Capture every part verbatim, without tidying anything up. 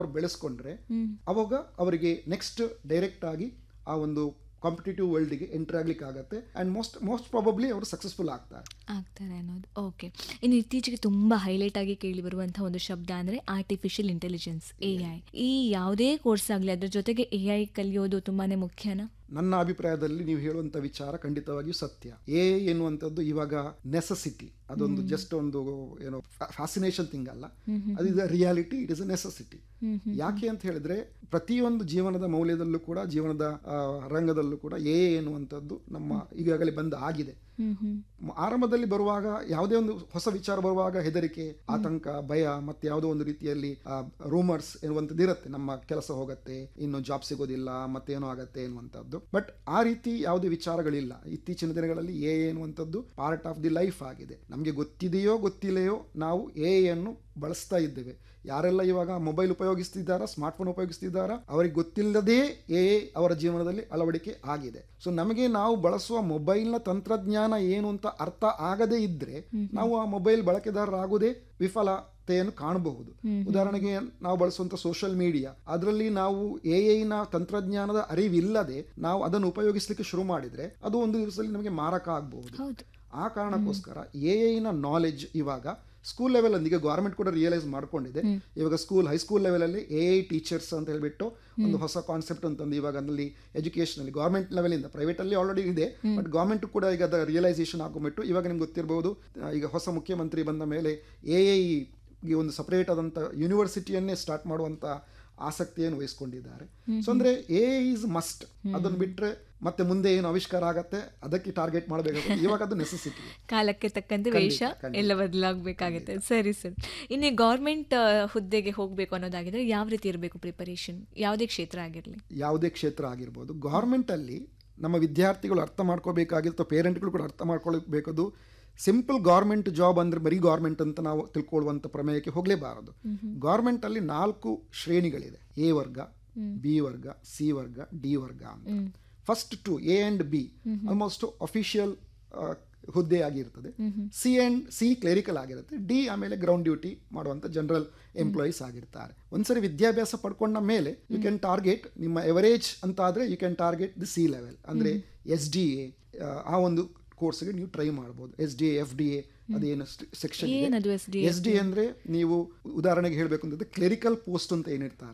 ಅವ್ರು ಬೆಳೆಸ್ಕೊಂಡ್ರೆ ಅವಾಗ ಅವರಿಗೆ ನೆಕ್ಸ್ಟ್ ಡೈರೆಕ್ಟ್ ಆಗಿ ಆ ಒಂದು ಕಾಂಪಿಟೇಟಿವ್ ವರ್ಲ್ಡ್ಗೆ ಎಂಟರ್ ಆಗ್ಲಿಕ್ಕೆ ಆಗುತ್ತೆ ಆ್ಯಂಡ್ ಮೋಸ್ಟ್ ಮೋಸ್ಟ್ ಪ್ರಾಬಬ್ಲಿ ಅವರು ಸಕ್ಸಸ್ಫುಲ್ ಆಗ್ತಾರೆ ಆಗ್ತಾರೆ ಅನ್ನೋದು. ಓಕೆ, ಇನ್ನು ಇತ್ತೀಚೆಗೆ ತುಂಬ ಹೈಲೈಟ್ ಆಗಿ ಕೇಳಿ ಬರುವಂಥ ಒಂದು ಶಬ್ದ ಅಂದರೆ ಆರ್ಟಿಫಿಷಿಯಲ್ ಇಂಟೆಲಿಜೆನ್ಸ್, ಎ ಐ. ಈ ಯಾವುದೇ ಕೋರ್ಸ್ ಆಗಲಿ ಅದ್ರ ಜೊತೆಗೆ ಎ ಐ ಕಲಿಯೋದು ತುಂಬಾ ಮುಖ್ಯನಾ? ನನ್ನ ಅಭಿಪ್ರಾಯದಲ್ಲಿ ನೀವು ಹೇಳುವಂಥ ವಿಚಾರ ಖಂಡಿತವಾಗಿಯೂ ಸತ್ಯ. ಎ ಎನ್ನುವಂಥದ್ದು ಇವಾಗ ನೆಸೆಸಿಟಿ, ಅದೊಂದು ಜಸ್ಟ್ ಒಂದು ಏನೋ ಫ್ಯಾಸಿನೇಷನ್ ಥಿಂಗ್ ಅಲ್ಲ, ಅದು is a reality, it is a necessity. ಯಾಕೆ ಅಂತ ಹೇಳಿದ್ರೆ ಪ್ರತಿಯೊಂದು ಜೀವನದ ಮೌಲ್ಯದಲ್ಲೂ ಕೂಡ, ಜೀವನದ ರಂಗದಲ್ಲೂ ಕೂಡ ಎ ಎನ್ನುವಂಥದ್ದು ನಮ್ಮ ಈಗಾಗಲೇ ಬಂದ ಆಗಿದೆ. ಆರಂಭದಲ್ಲಿ ಬರುವಾಗ ಯಾವುದೇ ಒಂದು ಹೊಸ ವಿಚಾರ ಬರುವಾಗ ಹೆದರಿಕೆ, ಆತಂಕ, ಭಯ, ಮತ್ತೆ ಯಾವುದೋ ಒಂದು ರೀತಿಯಲ್ಲಿ ರೂಮರ್ಸ್ ಎನ್ನುವಂಥದ್ದು ಇರುತ್ತೆ. ನಮ್ಮ ಕೆಲಸ ಹೋಗುತ್ತೆ, ಇನ್ನು ಜಾಬ್ ಸಿಗೋದಿಲ್ಲ, ಮತ್ತೇನೋ ಆಗತ್ತೆ ಎನ್ನುವಂಥದ್ದು. ಬಟ್ ಆ ರೀತಿ ಯಾವುದೇ ವಿಚಾರಗಳಿಲ್ಲ. ಇತ್ತೀಚಿನ ದಿನಗಳಲ್ಲಿ ಎ ಎನ್ನುವಂಥದ್ದು ಪಾರ್ಟ್ ಆಫ್ ದಿ ಲೈಫ್ ಆಗಿದೆ. ನಮಗೆ ಗೊತ್ತಿದೆಯೋ ಗೊತ್ತಿಲ್ಲೆಯೋ ನಾವು ಎ ಅನ್ನು ಬಳಸ್ತಾ ಇದ್ದೇವೆ. ಯಾರೆಲ್ಲ ಇವಾಗ ಮೊಬೈಲ್ ಉಪಯೋಗಿಸ್ತಿದ್ದಾರಾ, ಸ್ಮಾರ್ಟ್ಫೋನ್ ಉಪಯೋಗಿಸ್ತಿದ್ದಾರಾ, ಅವರಿಗೆ ಗೊತ್ತಿಲ್ಲದೇ ಎ ಅವರ ಜೀವನದಲ್ಲಿ ಅಳವಡಿಕೆ ಆಗಿದೆ. ಸೊ ನಮಗೆ ನಾವು ಬಳಸುವ ಮೊಬೈಲ್ನ ತಂತ್ರಜ್ಞಾನ ಏನು ಅಂತ ಅರ್ಥ ಆಗದೇ ಇದ್ರೆ ನಾವು ಆ ಮೊಬೈಲ್ ಬಳಕೆದಾರರಾಗುವುದೇ ವಿಫಲತೆಯನ್ನು ಕಾಣಬಹುದು. ಉದಾಹರಣೆಗೆ ನಾವು ಬಳಸುವಂತ ಸೋಷಿಯಲ್ ಮೀಡಿಯಾ, ಅದರಲ್ಲಿ ನಾವು ಎ ಐನ ತಂತ್ರಜ್ಞಾನದ ಅರಿವಿಲ್ಲದೆ ನಾವು ಅದನ್ನು ಉಪಯೋಗಿಸಲಿಕ್ಕೆ ಶುರು ಮಾಡಿದ್ರೆ ಅದು ಒಂದು ದಿವಸದಲ್ಲಿ ನಮಗೆ ಮಾರಕ ಆಗಬಹುದು. ಆ ಕಾರಣಕ್ಕೋಸ್ಕರ ಎ ಐನ ನಾಲೆಜ್ ಇವಾಗ ಸ್ಕೂಲ್ ಲೆವೆಲ್ ಅಲ್ಲಿ ಈಗ ಗೌರ್ಮೆಂಟ್ ಕೂಡ ರಿಯಲೈಸ್ ಮಾಡ್ಕೊಂಡಿದೆ. ಇವಾಗ ಸ್ಕೂಲ್ ಹೈಸ್ಕೂಲ್ ಲೆವೆಲ್ ಅಲ್ಲಿ ಎ ಐ ಟೀಚರ್ಸ್ ಅಂತ ಹೇಳ್ಬಿಟ್ಟು ಒಂದು ಹೊಸ ಕಾನ್ಸೆಪ್ಟ್ ಅಂತಂದು ಇವಾಗ ಅಲ್ಲಿ ಎಜುಕೇಶನ್ ಅಲ್ಲಿ ಗೌರ್ಮೆಂಟ್ ಲೆವೆಲ್ ಇಂದ, ಪ್ರೈವೇಟ್ ಅಲ್ಲಿ ಆಲ್ರೆಡಿ ಇದೆ, ಬಟ್ ಗೌರ್ಮೆಂಟ್ ಕೂಡ ಈಗ ಅದರ ರಿಯಲೈಸೇಷನ್ ಆಗೋಬಿಟ್ಟು ಇವಾಗ ನಿಮ್ಗೆ ಗೊತ್ತಿರಬಹುದು, ಈಗ ಹೊಸ ಮುಖ್ಯಮಂತ್ರಿ ಬಂದ ಮೇಲೆ ಎ ಐಗೆ ಒಂದು ಸಪರೇಟ್ ಆದಂತ ಯೂನಿವರ್ಸಿಟಿಯನ್ನೇ ಸ್ಟಾರ್ಟ್ ಮಾಡುವಂತ ಆಸಕ್ತಿಯನ್ನು ವಹಿಸ್ಕೊಂಡಿದ್ದಾರೆ. ಸೊ ಅಂದ್ರೆ ಎ ಇಸ್ ಮಸ್ಟ್. ಅದನ್ನು ಬಿಟ್ರೆ ಮತ್ತೆ ಮುಂದೆ ಏನು ಆವಿಷ್ಕಾರ ಆಗತ್ತೆ ಅದಕ್ಕೆ ಟಾರ್ಗೆಟ್ ಮಾಡಬೇಕಾಗುತ್ತೆ. ಇವಾಗ ಅದು ನೆಸೆಸಿಟಿ, ಕಾಲಕ್ಕೆ ತಕ್ಕಂತೆ ವೇಷ ಎಲ್ಲ ಬದಲಾಗಬೇಕಾಗುತ್ತೆ. ಸರಿ ಸರ್, ಇನ್ನು ಗೌರ್ಮೆಂಟ್ ಹುದ್ದೆಗೆ ಹೋಗಬೇಕು ಅನ್ನೋದಾಗಿದ್ರೆ ಯಾವ ರೀತಿ ಇರಬೇಕು ಪ್ರಿಪರೇಷನ್? ಯಾವುದೇ ಕ್ಷೇತ್ರ ಆಗಿರಲಿ, ಯಾವುದೇ ಕ್ಷೇತ್ರ ಆಗಿರ್ಬೋದು, ಗೌರ್ಮೆಂಟ್ ಅಲ್ಲಿ ನಮ್ಮ ವಿದ್ಯಾರ್ಥಿಗಳು ಅರ್ಥ ಮಾಡ್ಕೋಬೇಕಾಗಿತ್ತು, ಪೇರೆಂಟ್ಗಳು ಕೂಡ ಅರ್ಥ ಮಾಡ್ಕೊಳ್ಬೇಕದು. ಸಿಂಪಲ್ ಗೌರ್ಮೆಂಟ್ ಜಾಬ್ ಅಂದ್ರೆ ಬರೀ ಗೌರ್ಮೆಂಟ್ ಅಂತ ನಾವು ತಿಳ್ಕೊಳ್ಳುವಂತ ಪ್ರಮೇಯಕ್ಕೆ ಹೋಗಲೇಬಾರದು. ಗೌರ್ಮೆಂಟ್ ಅಲ್ಲಿ ನಾಲ್ಕು ಶ್ರೇಣಿಗಳಿದೆ: ಎ ವರ್ಗ, ಬಿ ವರ್ಗ, ಸಿ ವರ್ಗ, ಡಿ ವರ್ಗ ಅಂತ. First to A and B almost official ಹುದ್ದೆ ಆಗಿರ್ತದೆ. ಸಿ ಅಂಡ್ ಸಿ ಕ್ಲೆರಿಕಲ್ ಆಗಿರುತ್ತೆ. ಡಿ ಆಮೇಲೆ ಗ್ರೌಂಡ್ ಡ್ಯೂಟಿ ಮಾಡುವಂತ ಜನರಲ್ ಎಂಪ್ಲಾಯೀಸ್ ಆಗಿರ್ತಾರೆ. ಒಂದ್ಸರಿ ವಿದ್ಯಾಭ್ಯಾಸ ಪಡ್ಕೊಂಡ ಮೇಲೆ ಯು ಕ್ಯಾನ್ ಟಾರ್ಗೆಟ್ ನಿಮ್ಮ ಎವರೇಜ್ ಅಂತ ಆದ್ರೆ you can target the C level, ಅಂದ್ರೆ ಎಸ್ ಡಿ ಎ ಆ ಒಂದು ಕೋರ್ಸ್ಗೆ ನೀವು ಟ್ರೈ ಮಾಡಬಹುದು. S D A, F D A ಅದೇನು ಸೆಕ್ಷನ್ ಇದೆ. ಎಸ್ ಡಿ ಅಂದ್ರೆ ನೀವು ಉದಾಹರಣೆಗೆ ಹೇಳಬೇಕು ಅಂತಂದ್ರೆ ಕ್ಲೆರಿಕಲ್ ಪೋಸ್ಟ್ ಅಂತ ಏನಿರ್ತಾರೆ,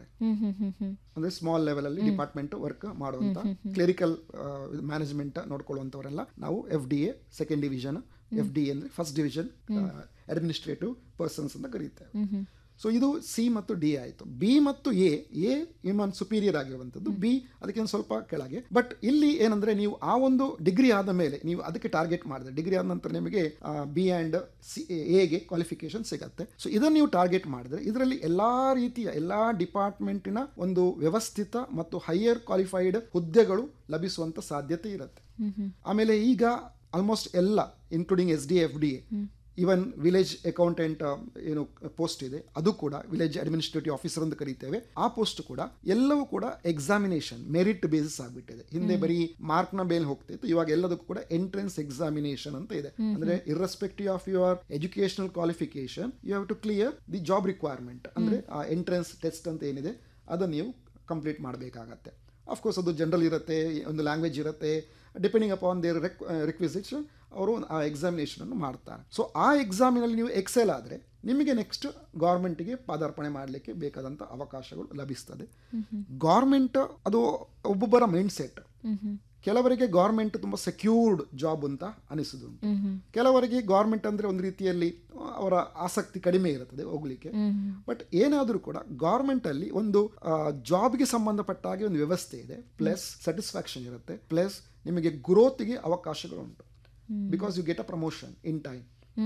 ಅಂದ್ರೆ ಸ್ಮಾಲ್ ಲೆವೆಲ್ ಅಲ್ಲಿ ಡಿಪಾರ್ಟ್ಮೆಂಟ್ ವರ್ಕ್ ಮಾಡುವಂತ ಕ್ಲೆರಿಕಲ್ ಮ್ಯಾನೇಜ್ಮೆಂಟ್ ನೋಡ್ಕೊಳ್ಳುವಂತವರೆಲ್ಲ ನಾವು F D A second division, F D A ಅಂದ್ರೆ ಫಸ್ಟ್ ಡಿವಿಷನ್ ಅಡ್ಮಿನಿಸ್ಟ್ರೇಟಿವ್ ಪರ್ಸನ್ಸ್ ಅಂತ ಕರೀತೇವೆ. ಸೊ ಇದು ಸಿ ಮತ್ತು ಡಿ ಆಯಿತು. ಬಿ ಮತ್ತು ಎ, ಎ ಹ್ಯೂಮನ್ ಸುಪೀರಿಯರ್ ಆಗಿರುವಂಥದ್ದು, ಬಿ ಅದಕ್ಕೆ ಒಂದು ಸ್ವಲ್ಪ ಕೆಳಗೆ. ಬಟ್ ಇಲ್ಲಿ ಏನಂದ್ರೆ ನೀವು ಆ ಒಂದು ಡಿಗ್ರಿ ಆದ ಮೇಲೆ ನೀವು ಅದಕ್ಕೆ ಟಾರ್ಗೆಟ್ ಮಾಡಿದ್ರೆ, ಡಿಗ್ರಿ ಆದ ನಂತರ ನಿಮಗೆ ಬಿ ಆ್ಯಂಡ್ ಸಿ ಎಗೆ ಕ್ವಾಲಿಫಿಕೇಶನ್ ಸಿಗತ್ತೆ. ಸೊ ಇದನ್ನು ನೀವು ಟಾರ್ಗೆಟ್ ಮಾಡಿದ್ರೆ ಇದರಲ್ಲಿ ಎಲ್ಲಾ ರೀತಿಯ ಎಲ್ಲಾ ಡಿಪಾರ್ಟ್ಮೆಂಟಿನ ಒಂದು ವ್ಯವಸ್ಥಿತ ಮತ್ತು ಹೈಯರ್ ಕ್ವಾಲಿಫೈಡ್ ಹುದ್ದೆಗಳು ಲಭಿಸುವಂತ ಸಾಧ್ಯತೆ ಇರುತ್ತೆ. ಆಮೇಲೆ ಈಗ ಆಲ್ಮೋಸ್ಟ್ ಎಲ್ಲ including S D F D A, even village accountant ಏನು ಪೋಸ್ಟ್ ಇದೆ ಅದು ಕೂಡ ವಿಲೇಜ್ ಅಡ್ಮಿನಿಸ್ಟ್ರೇಟಿವ್ ಆಫೀಸರ್ ಅಂತ ಕರೀತೇವೆ, ಆ ಪೋಸ್ಟ್ ಕೂಡ ಎಲ್ಲವೂ ಕೂಡ ಎಕ್ಸಾಮಿನೇಷನ್ ಮೆರಿಟ್ ಬೇಸಿಸ್ ಆಗ್ಬಿಟ್ಟಿದೆ. ಹಿಂದೆ ಬರೀ ಮಾರ್ಕ್ ನ ಮೇಲೆ ಹೋಗ್ತಿತ್ತು, ಇವಾಗ ಎಲ್ಲದಕ್ಕೂ ಕೂಡ ಎಂಟ್ರೆನ್ಸ್ ಎಕ್ಸಾಮಿನೇಷನ್ ಅಂತ ಇದೆ. ಅಂದ್ರೆ irrespective of your educational qualification you have to clear the job requirement. ಅಂದ್ರೆ ಆ ಎಂಟ್ರೆನ್ಸ್ ಟೆಸ್ಟ್ ಅಂತ ಏನಿದೆ ಅದನ್ನು ನೀವು ಕಂಪ್ಲೀಟ್ ಮಾಡಬೇಕಾಗತ್ತೆ. ಅಫ್ಕೋರ್ಸ್ ಅದು ಜನರಲ್ ಇರುತ್ತೆ, ಒಂದು ಲ್ಯಾಂಗ್ವೇಜ್ ಇರುತ್ತೆ, ಡಿಪೆಂಡಿಂಗ್ ಅಪಾನ್ ದೇರ್ ರಿಕ್ವಿಸಿಟ್ಸ್ ಅವರು ಆ ಎಕ್ಸಾಮಿನೇಷನ್ ಅನ್ನು ಮಾಡ್ತಾರೆ. ಸೊ ಆ ಎಕ್ಸಾಮಿನಲ್ಲಿ ನೀವು ಎಕ್ಸೆಲ್ ಆದರೆ ನಿಮಗೆ ನೆಕ್ಸ್ಟ್ ಗೌರ್ಮೆಂಟ್ಗೆ ಪಾದಾರ್ಪಣೆ ಮಾಡಲಿಕ್ಕೆ ಬೇಕಾದಂಥ ಅವಕಾಶಗಳು ಲಭಿಸ್ತದೆ. ಗೌರ್ಮೆಂಟ್ ಅದು ಒಬ್ಬೊಬ್ಬರ ಮೈಂಡ್ ಸೆಟ್. ಕೆಲವರಿಗೆ ಗೌರ್ಮೆಂಟ್ ತುಂಬಾ ಸೆಕ್ಯೂರ್ಡ್ ಜಾಬ್ ಅಂತ ಅನಿಸುದು, ಕೆಲವರಿಗೆ ಗೌರ್ಮೆಂಟ್ ಅಂದ್ರೆ ಒಂದು ರೀತಿಯಲ್ಲಿ ಅವರ ಆಸಕ್ತಿ ಕಡಿಮೆ ಇರುತ್ತದೆ ಹೋಗ್ಲಿಕ್ಕೆ. ಬಟ್ ಏನಾದರೂ ಕೂಡ ಗೌರ್ಮೆಂಟ್ ಅಲ್ಲಿ ಒಂದು ಜಾಬ್ಗೆ ಸಂಬಂಧಪಟ್ಟ ಹಾಗೆ ಒಂದು ವ್ಯವಸ್ಥೆ ಇದೆ, ಪ್ಲಸ್ ಸ್ಯಾಟಿಸ್ಫ್ಯಾಕ್ಷನ್ ಇರುತ್ತೆ, ಪ್ಲಸ್ ನಿಮಗೆ ಗ್ರೋತ್ಗೆ ಅವಕಾಶಗಳು ಉಂಟು. Because you get a promotion in time.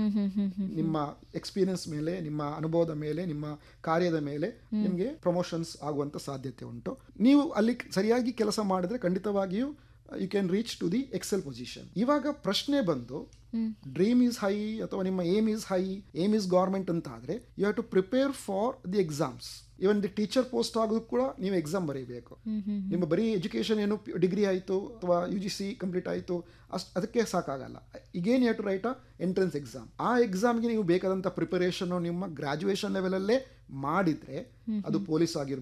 ನಿಮ್ಮ ಎಕ್ಸ್ಪೀರಿಯನ್ಸ್ ಮೇಲೆ, ನಿಮ್ಮ ಅನುಭವದ ಮೇಲೆ, ನಿಮ್ಮ ಕಾರ್ಯದ ಮೇಲೆ ನಿಮಗೆ ಪ್ರಮೋಷನ್ಸ್ ಆಗುವಂತ ಸಾಧ್ಯತೆ ಉಂಟು. ನೀವು ಅಲ್ಲಿ ಸರಿಯಾಗಿ ಕೆಲಸ ಮಾಡಿದ್ರೆ ಖಂಡಿತವಾಗಿಯೂ you can reach to the Excel position. ಇವಾಗ ಪ್ರಶ್ನೆ ಬಂದು ಡ್ರೀಮ್ ಈಸ್ ಹೈ ಅಥವಾ ನಿಮ್ಮ aim is high, aim is government ಅಂತ ಆದ್ರೆ you have to prepare for the exams. Even the teacher post ಆಗೋದು ಕೂಡ ನೀವು ಎಕ್ಸಾಮ್ ಬರೀಬೇಕು. ನಿಮ್ಮ ಬರೀ ಎಜುಕೇಷನ್ ಏನು ಡಿಗ್ರಿ ಆಯಿತು ಅಥವಾ ಯು ಜಿ ಸಿ ಕಂಪ್ಲೀಟ್ ಆಯಿತು ಅಷ್ಟು ಅದಕ್ಕೆ ಸಾಕಾಗಲ್ಲ. ಈಗೇನು you to write a entrance exam. ಆ ಎಕ್ಸಾಮ್ಗೆ ನೀವು ಬೇಕಾದಂಥ ಪ್ರಿಪರೇಷನ್ನು ನಿಮ್ಮ ಗ್ರಾಜುಯೇಷನ್ ಲೆವೆಲಲ್ಲೇ ಮಾಡಿದರೆ ಅದು ಪೊಲೀಸ್ ಆಗಿರ್ಬೋದು